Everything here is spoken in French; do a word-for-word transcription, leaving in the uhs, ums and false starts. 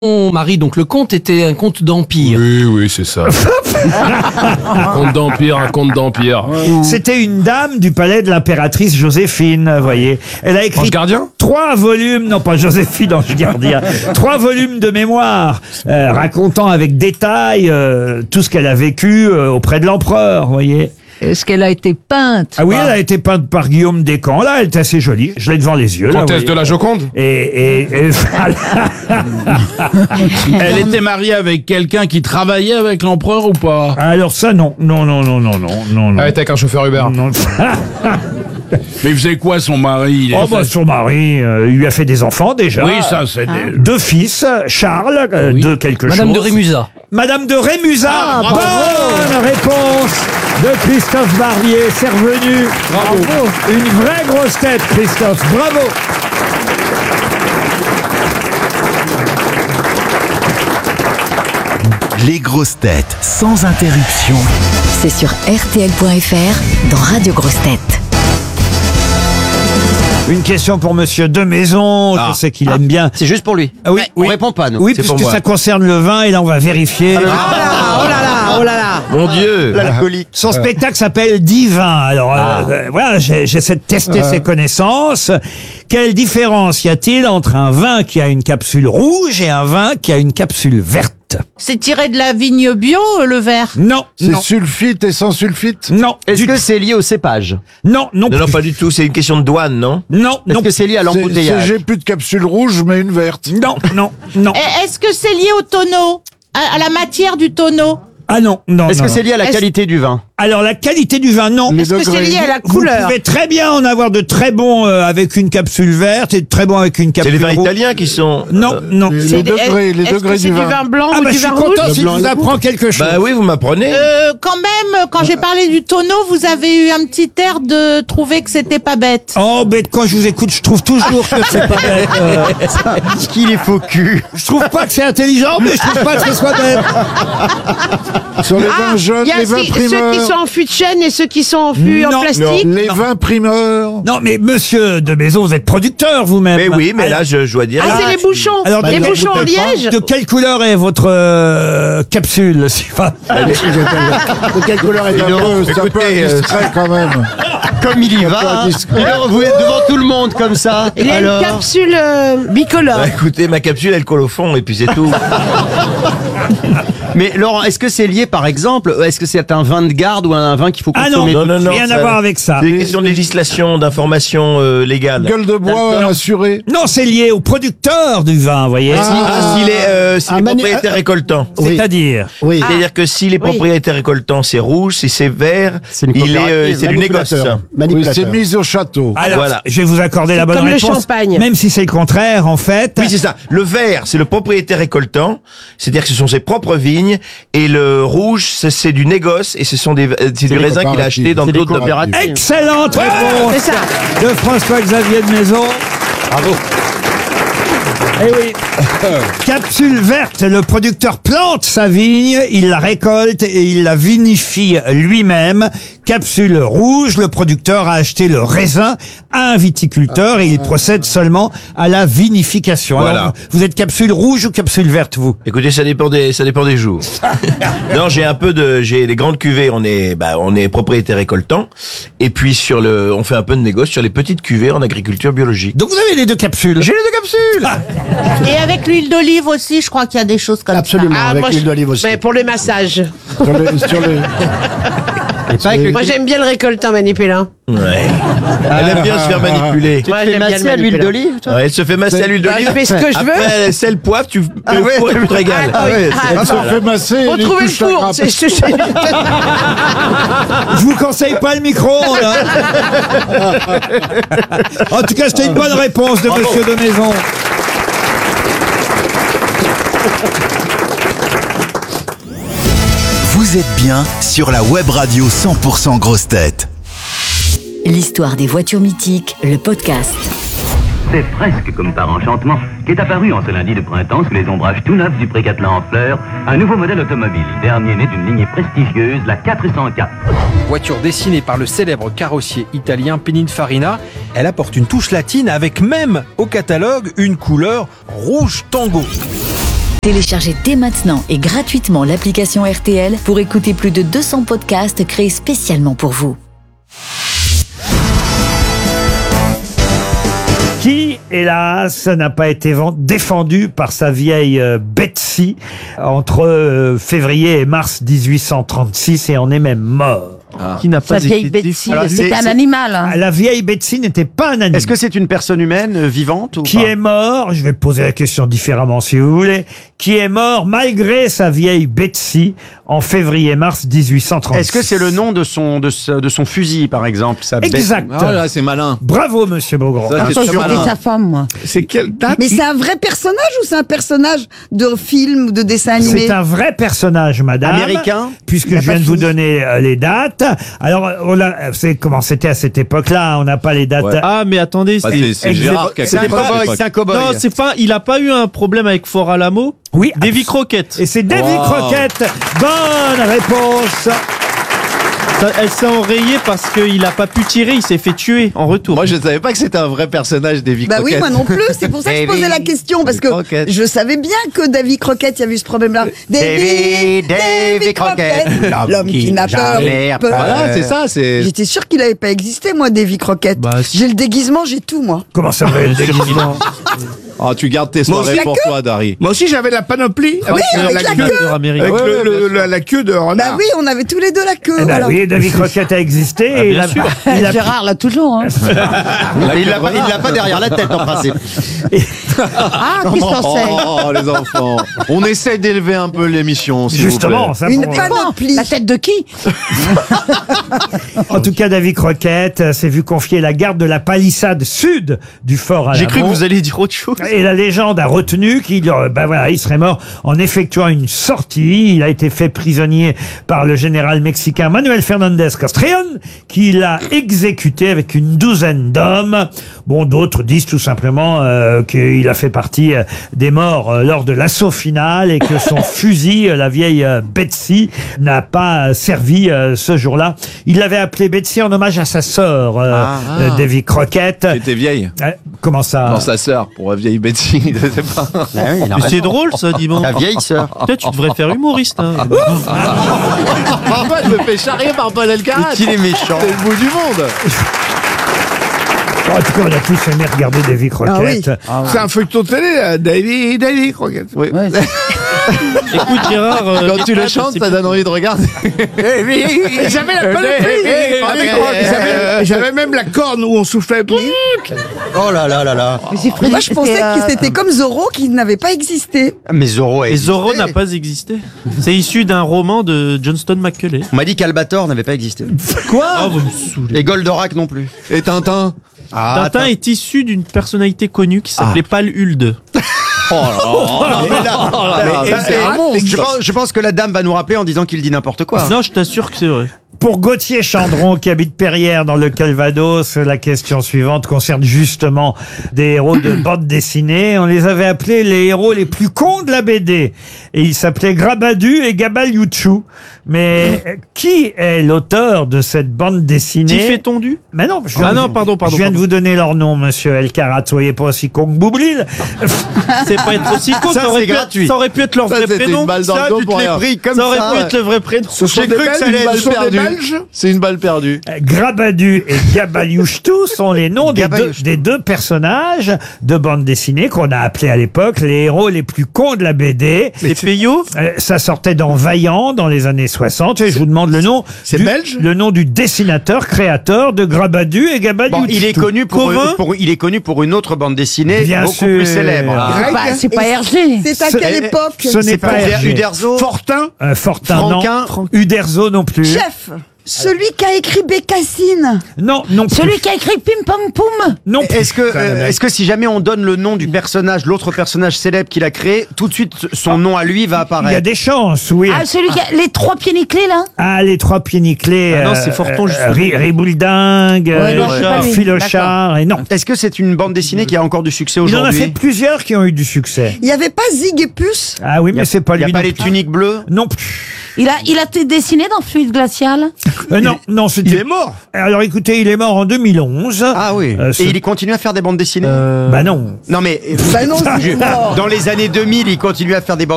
Mon mari, donc le comte, était un comte d'empire. Oui, oui, c'est ça. Un conte d'empire, un conte d'empire. C'était une dame du palais de l'impératrice Joséphine, vous voyez. Elle a écrit Ange gardien trois volumes, non pas Joséphine Ange gardien, trois volumes de mémoire euh, racontant avec détail euh, tout ce qu'elle a vécu euh, auprès de l'empereur, vous voyez. Est-ce qu'elle a été peinte? Ah oui, elle a été peinte par Guillaume Descamps. Là, elle est assez jolie. Je l'ai devant les yeux. Là, Comtesse de la Joconde. Et, et, et voilà. Elle était mariée avec quelqu'un qui travaillait avec l'empereur ou pas? Alors ça, non, non, non, non, non, non, non, non. Elle était avec un chauffeur Uber. Non. Mais il faisait quoi son mari? Il Oh était- bah son mari, euh, il lui a fait des enfants déjà. Oui, ça c'est des... Deux fils, Charles, euh, de quelque Madame chose. de Rémusat. Madame de Rémusat. Ah, bravo. Bonne réponse de Christophe Barbier. C'est revenu. Bravo. Une vraie grosse tête, Christophe. Bravo. Les grosses têtes sans interruption. C'est sur R T L point F R dans Radio Grosses Têtes. Une question pour Monsieur Demaison. Je sais qu'il aime bien. C'est juste pour lui. Ah oui, On oui. répond pas, nous. Oui, C'est pour puisque moi. ça concerne le vin et là on va vérifier. Oh là là, oh là là, oh là là. Mon Dieu. L'alcoolique. Son spectacle s'appelle Divin. Alors euh, euh, voilà, j'ai- j'essaie de tester ses connaissances. Quelle différence y a-t-il entre un vin qui a une capsule rouge et un vin qui a une capsule verte? C'est tiré de la vigne bio, le verre. Non, C'est non, sulfite et sans sulfite? non, Est-ce du- que c'est lié au cépage? non, non, Non, non, plus. pas du tout. C'est une question de douane, non? non, Est-ce non, que c'est lié à C'est- c'est- l'embouteillage? J'ai plus de capsule rouge, mais une verte. non, non, non. Et Est-ce que c'est lié au tonneau, à, à la matière du tonneau? Ah non, non, Est-ce non, que non. c'est lié à la Est-ce- qualité du vin? Alors la qualité du vin, non. Les Est-ce que c'est degrés. lié à la Vous couleur? pouvez très bien en avoir de très bons euh, avec une capsule verte et de très bons avec une C'est capsule les vins rouge. italiens qui sont. Non, non. Les, C'est les des- degrés, les est-ce degrés que c'est du vin. du vin blanc Ah ou bah du je suis vin content rouge? s'il vous apprend quelque chose. Bah oui, vous m'apprenez. Euh, quand même, quand j'ai parlé du tonneau, vous avez eu un petit air de trouver que c'était pas bête. Oh, bête, quand je vous écoute, je trouve toujours que c'est pas bête. euh. Qu'il est faux cul. Je trouve pas que c'est intelligent, mais je trouve pas que ce soit bête. Sur les vins jeunes, Il y a les vins ceux ceux qui primeurs. sont en fût de chêne et ceux qui sont en fût Non, en plastique. Les vins primeurs. Non, mais monsieur de Maison, vous êtes producteur vous-même. Mais oui, mais Alors- là, je, je dois dire. Ah, c'est les bouchons. alors, les de- bouchons en liège. De quelle couleur est votre euh, capsule si- enfin, De quelle couleur est un peu, c'est un peu écoutez, euh, indiscret quand même. Comme il y Un peu va. indiscret. Et alors, vous êtes devant tout le monde comme ça. Il y a Alors, une capsule euh, bicolore. Bah, écoutez, ma capsule, elle colle au fond, et puis c'est tout. mais Laurent, est-ce que c'est lié par exemple? Est-ce que c'est un vin de garde ou un vin qu'il faut Ah non, consommer? Non, non, non. rien ça- à voir avec ça. C'est une question de législation, d'information euh, légale. Gueule de bois assurée. Non, c'est lié au producteur du vin, vous voyez. Ah, s'il est, euh, s'il un est manu- propriétaire récoltant. C'est-à-dire. Oui. C'est-à-dire que si les Oui. propriétaires récoltants, c'est rouge, si c'est vert, C'est une il est, euh, coopérative, c'est du négoce. Oui, c'est mis au château. Alors, Voilà. je vais vous accorder la bonne comme le réponse. champagne. Même si c'est le contraire, en fait. Oui, c'est ça. Le vert, c'est le propriétaire récoltant, c'est-à-dire que ce sont ses propres vignes, et le rouge, c'est c'est du négoce, et ce sont des, euh, c'est du des raisin qu'il a coopératives. acheté dans C'est des d'autres coopératives. Excellente C'est réponse ça. de François-Xavier de Maison. Bravo. Eh oui. Capsule verte, le producteur plante sa vigne, il la récolte et il la vinifie lui-même. Capsule rouge, le producteur a acheté le raisin à un viticulteur et il procède seulement à la vinification. Alors, Voilà. vous êtes capsule rouge ou capsule verte, vous? Écoutez, ça dépend des, ça dépend des jours. Non, j'ai un peu de, j'ai des grandes cuvées, on est, bah, on est propriétaire récoltant. Et puis sur le, on fait un peu de négoce sur les petites cuvées en agriculture biologique. Donc vous avez les deux capsules. J'ai les deux capsules! Et avec l'huile d'olive aussi, je crois qu'il y a des choses comme Absolument, Ah, avec moi, l'huile je- d'olive aussi. Mais pour le massage. Sur les, sur les- Et pas avec le- Moi j'aime bien le récoltant manipulin. Ouais. Elle aime bien se faire manipuler. Moi Tu j'aime fais bien masser le à l'huile manipulant. d'olive, toi? Ouais, elle se fait masser à l'huile Bah, d'olive. je fais ce que je veux. Après, sel, poivre, tu Ah le ouais. four et tu te régales. Ah oui. Ah, Elle se fait masser. Faut les trouver le touches à four. grappe. c'est- c'est- c'est- Je vous conseille pas le micro-ondes. hein. En tout cas, c'était une bonne réponse de Monsieur de Maison. Vous êtes bien sur la web radio cent pour cent grosses têtes. L'histoire des voitures mythiques, le podcast. C'est presque comme par enchantement qu'est apparu en ce lundi de printemps sous les ombrages tout neufs du Précatelan en fleurs un nouveau modèle automobile, dernier né d'une lignée prestigieuse, la quatre cent quatre. Voiture dessinée par le célèbre carrossier italien Pininfarina, elle apporte une touche latine avec même au catalogue une couleur rouge tango. Téléchargez dès maintenant et gratuitement l'application R T L pour écouter plus de deux cents podcasts créés spécialement pour vous. Qui, hélas, n'a pas été vend- défendu par sa vieille euh, Betsy entre euh, février et mars dix-huit cent trente-six et en est même mort. Qui n'a pas Sa vieille été Betsy, défendu. c'était un animal. hein. La vieille Betsy n'était pas un animal. Est-ce que c'est une personne humaine euh, vivante ou Qui pas est mort, je vais poser la question différemment si vous voulez, qui est mort malgré sa vieille Betsy en février-mars dix-huit cent trente-six. Est-ce que c'est le nom de son de, ce- de son fusil par exemple sa bête- Exact. Ah là, c'est malin. Bravo, monsieur Beaugrand. Ça, c'est Attends, sûr c'était malin. sa femme, moi. C'est quelle date? Mais c'est un vrai personnage ou c'est un personnage de film ou de dessin animé? C'est un vrai personnage, madame. Américain Puisque Il a je pas viens de vous fini. donner euh, les dates. Alors, on a, vous savez comment c'était à cette époque-là, on n'a pas les dates. Ouais. Ah, mais attendez, Bah, c'est c'est Exact- Gérard qui a C'est un créé cette cowboy, époque. c'est un cowboy. non, c'est pas. Il a pas eu un problème avec Fort Alamo. Oui. Davy Crockett. Et c'est Davy Wow. Crockett. Bonne réponse. Ça, elle s'est enrayée parce qu'il a pas pu tirer. Il s'est fait tuer en retour. Moi, je ne savais pas que c'était un vrai personnage, Davy Bah oui, Crockett. moi non plus. C'est pour ça que je posais la question parce que Crockett. je savais bien que Davy Crockett, il y avait eu ce problème-là. Davy, Davy Crockett, l'homme qui n'a peur. jamais peur. Voilà, c'est ça, c'est... J'étais sûr qu'il avait pas existé, moi, Davy Crockett. Bah, si. J'ai le déguisement, j'ai tout, moi. Comment ça va être déguisement? Ah, tu gardes tes Moi soirées aussi, pour la toi, Dari. Moi aussi, j'avais la panoplie. Oui, avec la queue. américain. Avec Ouais, le- ouais, le- bien la, la queue de renard. Bah oui, on avait tous les deux la queue. Eh ben voilà. oui, Davy Crockett a existé. Ah, et bien il a- sûr. il a- Gérard l'a toujours. Hein. Il l'a pas, il l'a pas derrière la tête en principe. Ah, qui s'en sait? Oh, les enfants. On essaie d'élever un peu l'émission, s'il vous Justement, plaît. ça Une pour- panoplie. La tête de qui? En tout cas, Davy Crockett euh, s'est vu confier la garde de la palissade sud du fort Alamo. J'ai cru que vous alliez dire autre chose. Et la légende a retenu qu'il euh, ben voilà, il serait mort en effectuant une sortie. Il a été fait prisonnier par le général mexicain Manuel Fernandez Castrillon, qui l'a exécuté avec une douzaine d'hommes. Bon, d'autres disent tout simplement euh, qu'il a fait partie euh, des morts euh, lors de l'assaut final et que son fusil, euh, la vieille euh, Betsy, n'a pas euh, servi euh, ce jour-là. Il l'avait appelée Betsy en hommage à sa sœur, euh, Ah. euh, Davy Crockett. T'étais vieille. Euh, comment ça? Non, sa sœur, pour la vieille Betsy, je sais pas. Ah oui, il a Mais c'est raison. drôle ça, dis donc. La vieille sœur. Peut-être tu devrais faire humoriste. Hein. Parfois, je me fais charrier par Paul Elkarat. Qu'il est méchant. C'est le bout du monde. En tout cas, on a tous aimé regarder Davy Crockett. C'est un feuilleton télé, là. Davy, Davy Crockett. Oui. Écoute Gérard, euh, Quand tu le Gérard, chantes, c'est ça donne envie de regarder. Et J'avais la panoplie. J'avais- J'avais même la corne où on soufflait. Oh là là là là. Moi, je pensais que c'était comme Zorro qui n'avait pas existé. Mais Zorro a Et Zorro existé. n'a pas existé. C'est issu d'un roman de Johnston McCulley. On m'a dit qu'Albator n'avait pas existé. Quoi oh, vous me saoulez. Et Goldorak non plus. Et Tintin. Ah, Tintin est issu d'une personnalité connue qui s'appelait Pal Hulde. Oh là Mais là, là. c'est un monstre. Je pense, je pense que la dame va nous rappeler en disant qu'il dit n'importe quoi. Non, je t'assure que c'est vrai. Pour Gauthier Chandron, qui habite Perrières dans le Calvados, la question suivante concerne justement des héros de bande dessinée. On les avait appelés les héros les plus cons de la B D. Et ils s'appelaient Grabadu et Gabaliouchou. Mais euh, qui est l'auteur de cette bande dessinée? Tiff et Tondu? Mais non, je viens, Ah de- non, pardon, pardon, je viens de pardon. vous donner leur nom, monsieur Elkarat. Soyez pas aussi con que Boublil. C'est pas être aussi con, Ça, ça, aurait c'est pu gratuit. être, ça aurait pu être leur Ça, vrai c'était prénom. une balle dans Ça, le dos tu pour te l'es rien. pris comme Ça aurait ça. pu être le vrai prénom. Ce sont J'ai des cru que ça Belges, allait être ce sont des perdu. Belges. C'est une balle perdue. Grabadu et Gabaliouchtou sont les noms des deux, Gabaliouchtou. des deux personnages de bande dessinée qu'on a appelés à l'époque les héros les plus cons de la B D. C'est Peyo? Euh, Ça sortait dans Vaillant dans les années soixante et je vous demande le nom. C'est du- belge Le nom du dessinateur, créateur de Grabadu et Gabaliouchtou. Bon, il est connu pour, Covin une, pour- il est connu pour une autre bande dessinée Bien beaucoup sûr. plus célèbre. Ah. C'est pas, c'est pas Hergé. C'est à Ce- quelle eh, époque? Ce n'est C'est pas pas Hergé. Uderzo. Fortin. Euh, Fortin, Franquin. non. Uderzo non plus. Chef, celui qui a écrit Bécassine. Non, non plus. Celui qui a écrit Pim Pam Poum. Non plus. Est-ce que, euh, est-ce que si jamais on donne le nom du personnage, l'autre personnage célèbre qu'il a créé, tout de suite son nom à lui va Il y a apparaître? des chances, oui. Ah, celui qui a les trois pieds nickelés, là. Ah, les trois pieds nickelés. Ah non, c'est Forton, justement. Ri- Ribouledingue, Ouais, non, euh, c'est pas lui. Philochard, et non. Est-ce que c'est une bande dessinée qui a encore du succès Il en a aujourd'hui? fait plusieurs qui ont eu du succès. Il n'y avait pas Zig et Puce? Ah oui, mais c'est pas Il n'y lui. a pas non les plus. tuniques bleues? Non plus. Il a, il a été dessiné dans Fluide Glacial. Euh, non, non, c'était. Il est mort. Alors écoutez, il est mort en deux mille onze. Ah oui. Euh, ce- Et il continue à faire des bandes dessinées? Bah non. Non mais, Bah non, c'est je- mort. dans les années deux mille, il continue à faire des bandes